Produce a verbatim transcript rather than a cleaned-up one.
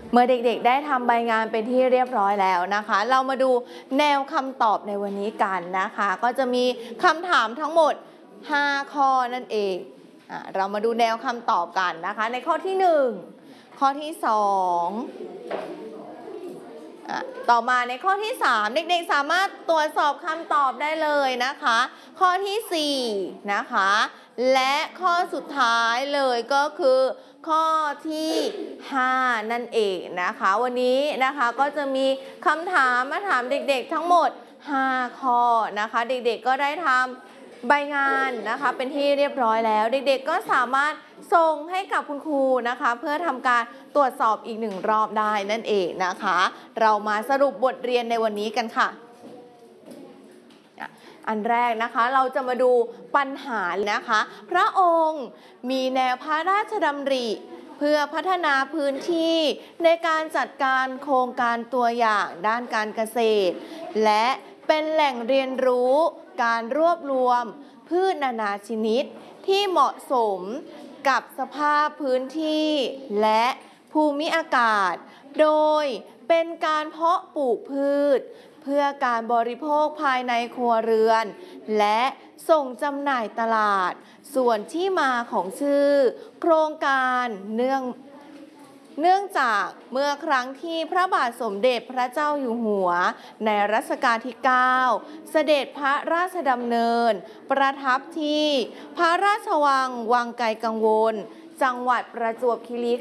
เมื่อเด็กๆได้ทำใบงานเป็นที่เรียบร้อยแล้วนะคะ เรามาดูแนวคำตอบในวันนี้กันนะคะ ก็จะมีคำถามทั้งหมดห้าข้อนั่นเองอ่ะเรามาดูแนวคำตอบกันนะคะในข้อที่หนึ่งข้อที่สองอ่ะต่อมาในข้อที่สามเด็กๆสามารถตรวจสอบคำตอบได้เลยนะคะข้อที่สี่นะคะและข้อสุดท้ายเลยก็คือข้อที่ห้านั่นเองนะคะวันนี้นะคะก็จะมีคำถามมาถามเด็กๆทั้งหมดห้าข้อนะคะเด็กๆก็ได้ทำใบงานนะคะเป็นที่เรียบร้อยแล้วเด็กๆก็สามารถส่งให้กับคุณครูนะคะเพื่อทำการตรวจสอบอีกหนึ่งรอบได้นั่นเองนะคะเรามาสรุปบทเรียนในวันนี้กันค่ะอันแรกนะคะเราจะมาดูปัญหานะคะพระองค์มีแนวพระราชดำริเพื่อพัฒนาพื้นที่ในการจัดการโครงการตัวอย่างด้านการเกษตรและเป็นแหล่งเรียนรู้การรวบรวมพืชนานาชนิดที่เหมาะสมกับสภาพพื้นที่และภูมิอากาศโดยเป็นการเพาะปลูกพืชเพื่อการบริโภคภายในครัวเรือนและส่งจำหน่ายตลาดส่วนที่มาของชื่อโครงการเนื่องเนื่องจากเมื่อครั้งที่พระบาทสมเด็จพระเจ้าอยู่หัวในรัชกาลที่เก้าเสด็จพระราชดำเนินประทับที่พระราชวังวังไกลกังวลจังหวัดประจวบคีรี